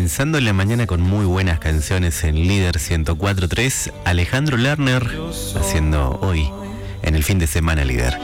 comenzando la mañana con muy buenas canciones en Líder 104.3. Alejandro Lerner haciendo hoy en el fin de semana Líder.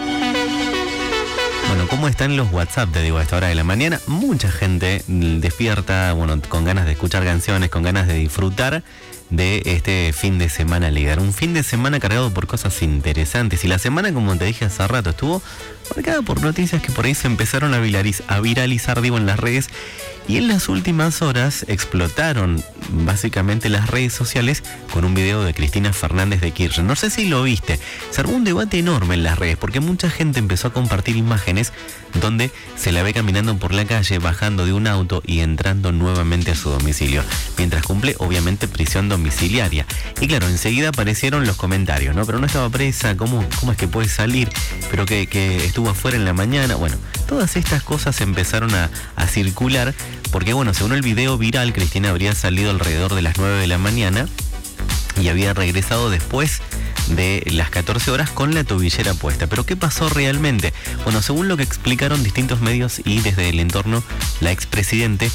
Bueno, ¿cómo están los WhatsApp? Te digo, a esta hora de la mañana. Mucha gente despierta, bueno, con ganas de escuchar canciones, con ganas de disfrutar de este fin de semana Líder. Un fin de semana cargado por cosas interesantes. Y la semana, como te dije hace rato, estuvo marcada por noticias que por ahí se empezaron a viralizar, en las redes. Y en las últimas horas explotaron básicamente las redes sociales con un video de Cristina Fernández de Kirchner. No sé si lo viste. Se armó un debate enorme en las redes porque mucha gente empezó a compartir imágenes donde se la ve caminando por la calle, bajando de un auto y entrando nuevamente a su domicilio, mientras cumple obviamente prisión domiciliaria. Y claro, enseguida aparecieron los comentarios, ¿no? Pero no estaba presa, ¿cómo es que puede salir? Pero que estuvo afuera en la mañana. Bueno, todas estas cosas empezaron a circular porque, bueno, según el video viral, Cristina habría salido alrededor de las 9 de la mañana y había regresado después de las 14 horas con la tobillera puesta. ¿Pero qué pasó realmente? Bueno, según lo que explicaron distintos medios y desde el entorno, la expresidente,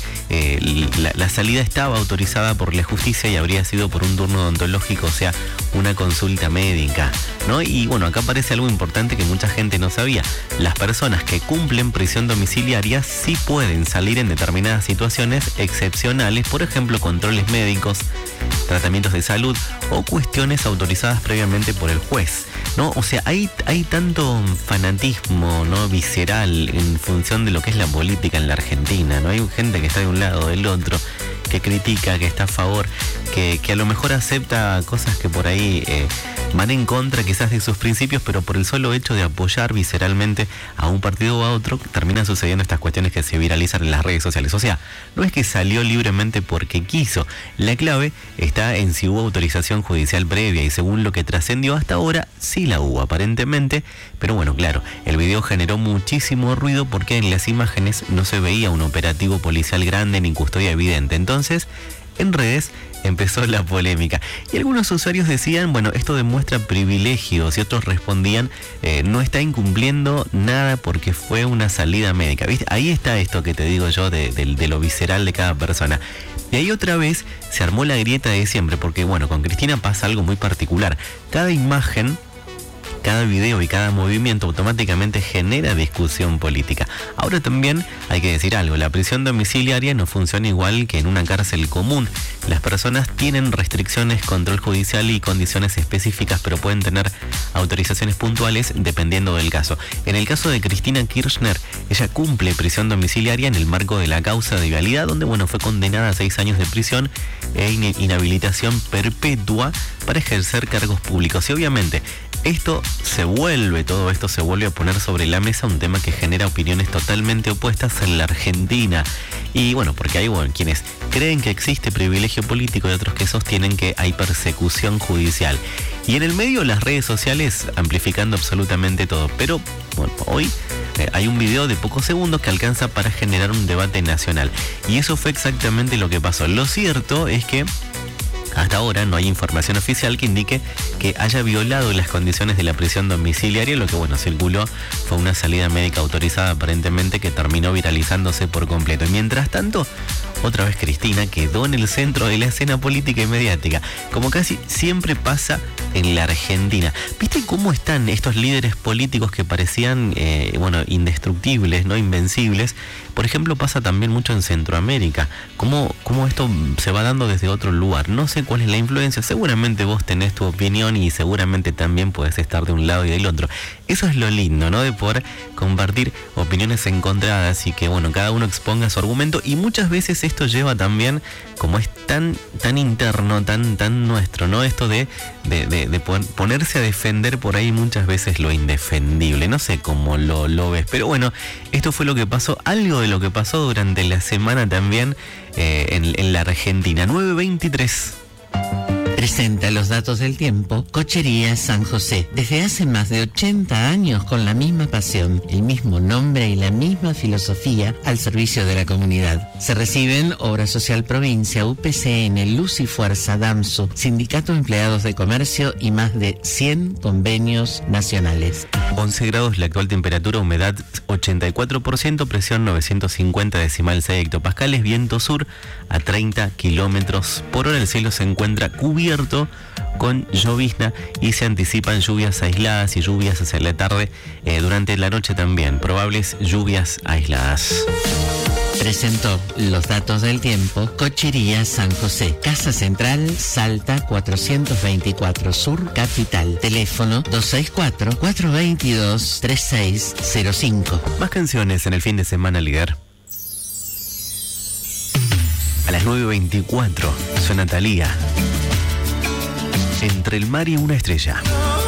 la salida estaba autorizada por la justicia y habría sido por un turno odontológico, o sea, una consulta médica, ¿no? Y bueno, acá aparece algo importante que mucha gente no sabía. Las personas que cumplen prisión domiciliaria sí pueden salir en determinadas situaciones excepcionales, por ejemplo, controles médicos, tratamientos de salud o cuestiones autorizadas previamente por el juez, ¿no? O sea, hay tanto fanatismo, ¿no?, visceral en función de lo que es la política en la Argentina, ¿no? Hay gente que está de un lado, del otro, que critica, que está a favor, que a lo mejor acepta cosas que por ahí van en contra quizás de sus principios, pero por el solo hecho de apoyar visceralmente a un partido o a otro, terminan sucediendo estas cuestiones que se viralizan en las redes sociales. O sea, no es que salió libremente porque quiso. La clave está en si hubo autorización judicial previa, y según lo que trascendió hasta ahora, sí la hubo aparentemente. Pero bueno, claro, el video generó muchísimo ruido porque en las imágenes no se veía un operativo policial grande ni custodia evidente. Entonces, en redes empezó la polémica y algunos usuarios decían, bueno, esto demuestra privilegios, y otros respondían, no está incumpliendo nada porque fue una salida médica, ¿viste? Ahí está esto que te digo yo de lo visceral de cada persona. Y ahí otra vez se armó la grieta de siempre, porque bueno, con Cristina pasa algo muy particular. Cada imagen, cada video y cada movimiento automáticamente genera discusión política. Ahora también hay que decir algo, la prisión domiciliaria no funciona igual que en una cárcel común. Las personas tienen restricciones, control judicial y condiciones específicas, pero pueden tener autorizaciones puntuales dependiendo del caso. En el caso de Cristina Kirchner, ella cumple prisión domiciliaria en el marco de la causa de vialidad, donde bueno, fue condenada a 6 años de prisión e inhabilitación perpetua para ejercer cargos públicos. Y obviamente todo esto se vuelve a poner sobre la mesa, un tema que genera opiniones totalmente opuestas en la Argentina. Y bueno, porque hay quienes creen que existe privilegio político y otros que sostienen que hay persecución judicial. Y en el medio, las redes sociales amplificando absolutamente todo. Pero bueno, hoy hay un video de pocos segundos que alcanza para generar un debate nacional. Y eso fue exactamente lo que pasó. Lo cierto es que hasta ahora no hay información oficial que indique que haya violado las condiciones de la prisión domiciliaria. Lo que bueno, circuló fue una salida médica autorizada aparentemente que terminó viralizándose por completo. Y mientras tanto, otra vez Cristina quedó en el centro de la escena política y mediática, como casi siempre pasa en la Argentina. ¿Viste cómo están estos líderes políticos que parecían indestructibles, no invencibles? Por ejemplo, pasa también mucho en Centroamérica. ¿Cómo esto se va dando desde otro lugar? No sé cuál es la influencia. Seguramente vos tenés tu opinión y seguramente también podés estar de un lado y del otro. Eso es lo lindo, ¿no? De poder compartir opiniones encontradas y que, bueno, cada uno exponga su argumento. Y muchas veces esto lleva también, como es tan interno, tan nuestro, ¿no? Esto de ponerse a defender por ahí muchas veces lo indefendible. No sé cómo lo ves, pero bueno, esto fue lo que pasó, algo de lo que pasó durante la semana también en la Argentina. 9:23. Presenta los datos del tiempo Cochería San José. Desde hace más de 80 años con la misma pasión, el mismo nombre y la misma filosofía al servicio de la comunidad. Se reciben Obra Social Provincia, UPCN, Luz y Fuerza, DAMSU, Sindicato de Empleados de Comercio y más de 100 convenios nacionales. 11 grados la actual temperatura, humedad 84%, presión 950 decimal 6 hectopascales, viento sur a 30 kilómetros por hora. El cielo se encuentra cubierto con llovizna y se anticipan lluvias aisladas y lluvias hacia la tarde, durante la noche también, probables lluvias aisladas. Presentó los datos del tiempo Cochería San José. Casa Central, Salta 424 Sur, Capital. Teléfono 264-422-3605. Más canciones en el fin de semana líder. A las 9:24 suena Thalía. Entre el mar y una estrella.